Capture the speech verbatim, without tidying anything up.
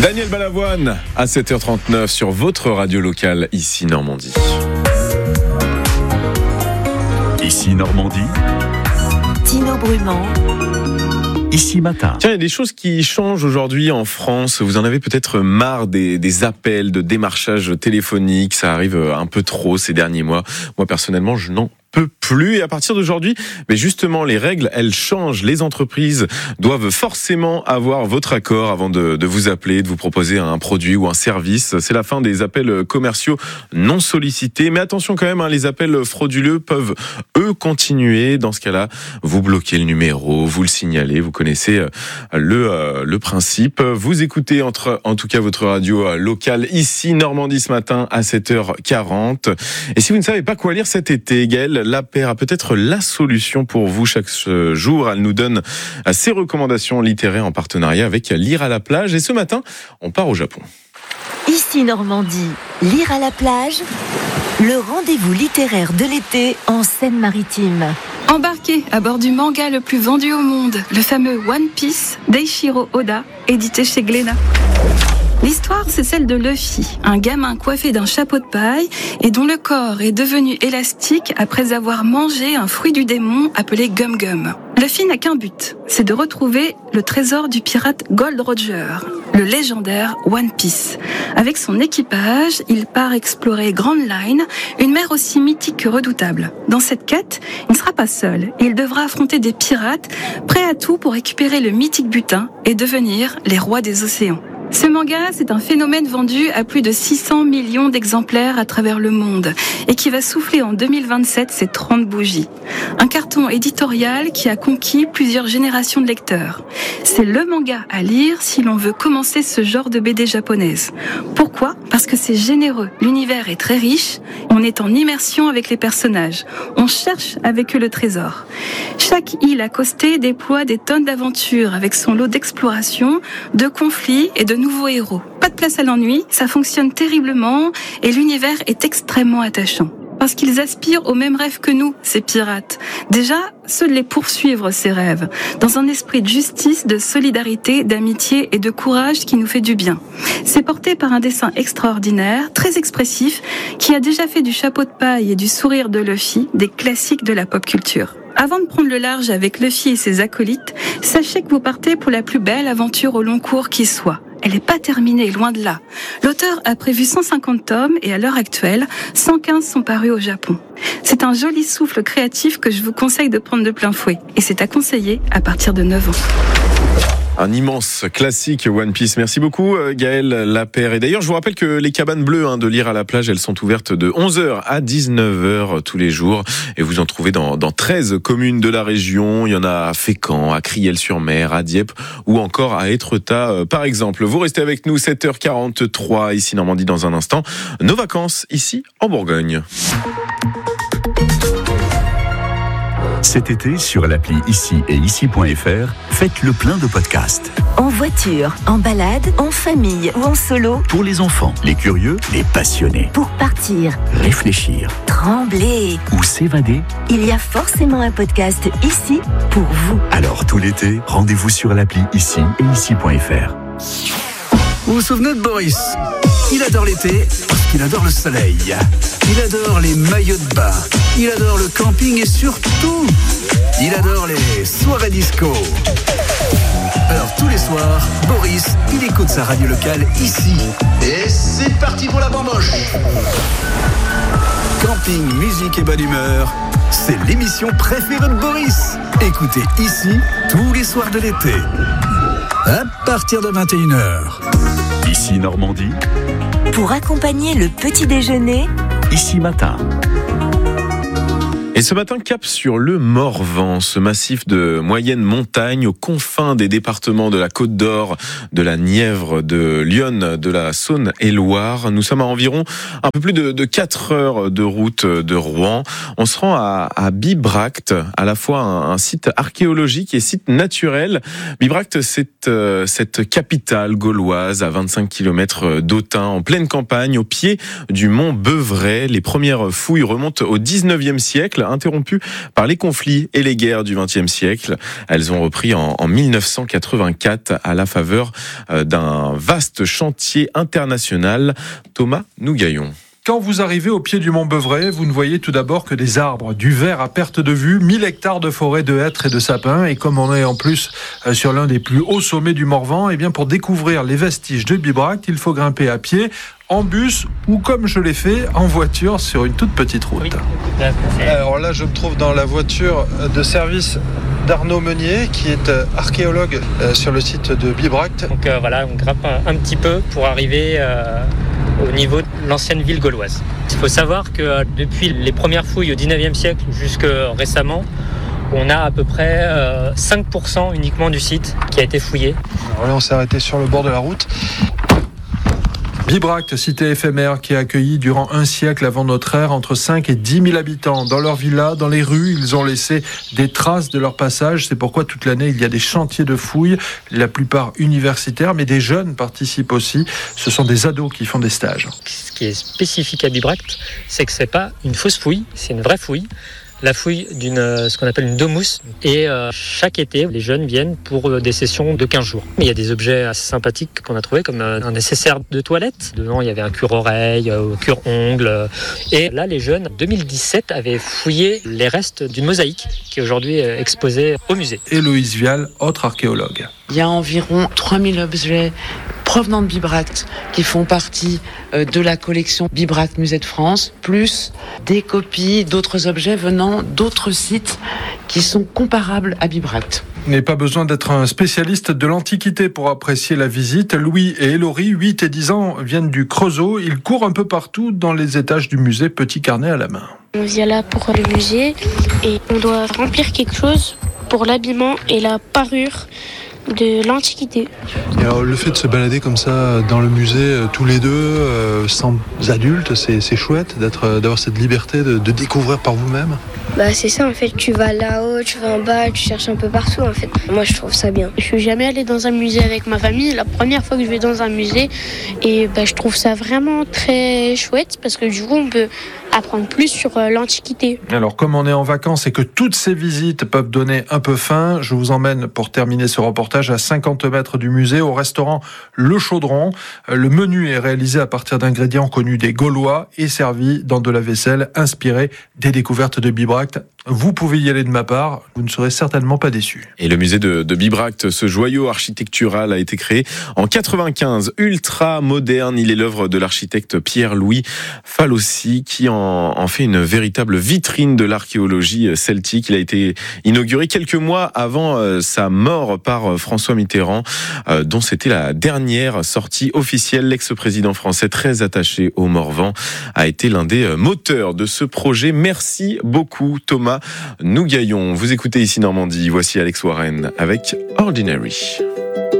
Daniel Balavoine à sept heures trente-neuf sur votre radio locale, ici Normandie. Ici Normandie. Tino Brumand. Ici Matin. Tiens, il y a des choses qui changent aujourd'hui en France. Vous en avez peut-être marre des, des appels de démarchage téléphonique. Ça arrive un peu trop ces derniers mois. Moi, personnellement, je n'en peux plus. Et à partir d'aujourd'hui, mais justement, les règles, elles changent. Les entreprises doivent forcément avoir votre accord avant de, de vous appeler, de vous proposer un produit ou un service. C'est la fin des appels commerciaux non sollicités. Mais attention quand même, hein, les appels frauduleux peuvent, eux, continuer. Dans ce cas-là, vous bloquez le numéro, vous le signalez, vous connaissez le, euh, le principe. Vous écoutez entre, en tout cas votre radio locale, ici Normandie ce matin à sept heures quarante. Et si vous ne savez pas quoi lire cet été, Gaëlle Lapère a peut-être la solution pour vous chaque jour. Elle nous donne ses recommandations littéraires en partenariat avec Lire à la plage. Et ce matin, on part au Japon. Ici Normandie, Lire à la plage, le rendez-vous littéraire de l'été en Seine-Maritime. Embarquez à bord du manga le plus vendu au monde, le fameux One Piece d'Eiichiro Oda, édité chez Glénat. L'histoire, c'est celle de Luffy, un gamin coiffé d'un chapeau de paille et dont le corps est devenu élastique après avoir mangé un fruit du démon appelé Gum Gum. Luffy n'a qu'un but, c'est de retrouver le trésor du pirate Gold Roger, le légendaire One Piece. Avec son équipage, il part explorer Grand Line, une mer aussi mythique que redoutable. Dans cette quête, il ne sera pas seul. Il devra affronter des pirates, prêts à tout pour récupérer le mythique butin et devenir les rois des océans. Ce manga, c'est un phénomène vendu à plus de six cents millions d'exemplaires à travers le monde et qui va souffler en deux mille vingt-sept ses trente bougies. Un carton éditorial qui a conquis plusieurs générations de lecteurs. C'est le manga à lire si l'on veut commencer ce genre de B D japonaise. Pourquoi ? Parce que c'est généreux, l'univers est très riche, on est en immersion avec les personnages, on cherche avec eux le trésor. Chaque île accostée déploie des tonnes d'aventures avec son lot d'exploration, de conflits et de nouveaux héros. Pas de place à l'ennui, ça fonctionne terriblement et l'univers est extrêmement attachant. Parce qu'ils aspirent aux mêmes rêves que nous, ces pirates. Déjà, ceux de les poursuivre, ces rêves, dans un esprit de justice, de solidarité, d'amitié et de courage qui nous fait du bien. C'est porté par un dessin extraordinaire, très expressif, qui a déjà fait du chapeau de paille et du sourire de Luffy des classiques de la pop culture. Avant de prendre le large avec Luffy et ses acolytes, sachez que vous partez pour la plus belle aventure au long cours qui soit. Elle n'est pas terminée, loin de là. L'auteur a prévu cent cinquante tomes et à l'heure actuelle, cent quinze sont parus au Japon. C'est un joli souffle créatif que je vous conseille de prendre de plein fouet. Et c'est à conseiller à partir de neuf ans. Un immense classique One Piece. Merci beaucoup Gaëlle Lapère. Et d'ailleurs, je vous rappelle que les cabanes bleues hein, de Lire à la plage, elles sont ouvertes de onze heures à dix-neuf heures tous les jours. Et vous en trouvez dans, dans treize communes de la région. Il y en a à Fécamp, à Criel-sur-Mer, à Dieppe ou encore à Étretat par exemple. Vous restez avec nous, sept heures quarante-trois, ici Normandie dans un instant. Nos vacances ici en Bourgogne. Cet été, sur l'appli Ici et Ici point F R, faites le plein de podcasts. En voiture, en balade, en famille ou en solo. Pour les enfants, les curieux, les passionnés. Pour partir, réfléchir, trembler ou s'évader. Il y a forcément un podcast ici pour vous. Alors tout l'été, rendez-vous sur l'appli Ici et Ici point F R. Vous vous souvenez de Boris ? Il adore l'été parce qu'il adore le soleil. Il adore les maillots de bain. Il adore le camping et surtout, il adore les soirées disco. Alors tous les soirs, Boris, il écoute sa radio locale ici. Et c'est parti pour la bamboche. Camping, musique et bonne humeur, c'est l'émission préférée de Boris. Écoutez ici tous les soirs de l'été. À partir de vingt et une heures. Ici Normandie. Pour accompagner le petit déjeuner. Ici Matin. Et ce matin, cap sur le Morvan, ce massif de moyenne montagne aux confins des départements de la Côte d'Or, de la Nièvre, de l'Yonne, de la Saône-et-Loire. Nous sommes à environ un peu plus de, de quatre heures de route de Rouen. On se rend à, à Bibracte, à la fois un, un site archéologique et site naturel. Bibracte, c'est euh, cette capitale gauloise à vingt-cinq kilomètres d'Autun, en pleine campagne, au pied du mont Beuvray. Les premières fouilles remontent au dix-neuvième siècle. interrompues par les conflits et les guerres du vingtième siècle. Elles ont repris en, en mille neuf cent quatre-vingt-quatre à la faveur d'un vaste chantier international. Thomas Nougaillon. Quand vous arrivez au pied du mont Beuvray, vous ne voyez tout d'abord que des arbres, du vert à perte de vue, mille hectares de forêt de hêtres et de sapins. Et comme on est en plus sur l'un des plus hauts sommets du Morvan, eh bien pour découvrir les vestiges de Bibracte, il faut grimper à pied, en bus ou comme je l'ai fait, en voiture sur une toute petite route. Oui. Alors là, je me trouve dans la voiture de service d'Arnaud Meunier, qui est archéologue sur le site de Bibracte. Donc euh, voilà, on grimpe un, un petit peu pour arriver euh, au niveau de l'ancienne ville gauloise. Il faut savoir que euh, depuis les premières fouilles au dix-neuvième siècle jusque récemment, on a à peu près euh, cinq pour cent uniquement du site qui a été fouillé. Alors là, on s'est arrêté sur le bord de la route. Bibracte, cité éphémère qui a accueilli durant un siècle avant notre ère entre cinq et dix mille habitants. Dans leurs villas, dans les rues, ils ont laissé des traces de leur passage. C'est pourquoi toute l'année, il y a des chantiers de fouilles, la plupart universitaires, mais des jeunes participent aussi. Ce sont des ados qui font des stages. Ce qui est spécifique à Bibracte, c'est que c'est pas une fausse fouille, c'est une vraie fouille. La fouille d'une, ce qu'on appelle une domus. Et euh, chaque été, les jeunes viennent pour euh, des sessions de quinze jours. Il y a des objets assez sympathiques qu'on a trouvés, comme euh, un nécessaire de toilette. Dedans, il y avait un cure-oreille, euh, cure-ongle. Euh, et là, les jeunes, en deux mille dix-sept, avaient fouillé les restes d'une mosaïque qui est aujourd'hui euh, exposée au musée. Héloïse Vial, autre archéologue. Il y a environ trois mille objets provenant de Bibracte qui font partie de la collection Bibracte Musée de France, plus des copies d'autres objets venant d'autres sites qui sont comparables à Bibracte. Il n'est pas besoin d'être un spécialiste de l'Antiquité pour apprécier la visite. Louis et Hélory, huit et dix ans, viennent du Creusot. Ils courent un peu partout dans les étages du musée, petit carnet à la main. On vient là pour le musée et on doit remplir quelque chose pour l'habillement et la parure de l'Antiquité. Et alors, le fait de se balader comme ça dans le musée, euh, tous les deux, euh, sans adultes, c'est, c'est chouette d'être, euh, d'avoir cette liberté de, de découvrir par vous-même. Bah c'est ça en fait, tu vas là-haut, tu vas en bas, tu cherches un peu partout en fait. Moi je trouve ça bien. Je suis jamais allée dans un musée avec ma famille, la première fois que je vais dans un musée et bah, je trouve ça vraiment très chouette parce que du coup on peut apprendre plus sur euh, l'Antiquité. Alors comme on est en vacances et que toutes ces visites peuvent donner un peu faim, je vous emmène pour terminer ce reportage à cinquante mètres du musée au restaurant Le Chaudron. Le menu est réalisé à partir d'ingrédients connus des Gaulois et servi dans de la vaisselle inspirée des découvertes de Bibracte. Vous pouvez y aller de ma part, vous ne serez certainement pas déçus. Et le musée de, de Bibracte, ce joyau architectural a été créé en quatre-vingt-quinze, ultra moderne. Il est l'œuvre de l'architecte Pierre-Louis Falossi qui en, en fait une véritable vitrine de l'archéologie celtique. Il a été inauguré quelques mois avant euh, sa mort par François Mitterrand, euh, dont c'était la dernière sortie officielle. L'ex-président français très attaché au Morvan a été l'un des moteurs de ce projet. Merci beaucoup Thomas Nougaillon. Vous écoutez ici Normandie, voici Alex Warren avec Ordinary.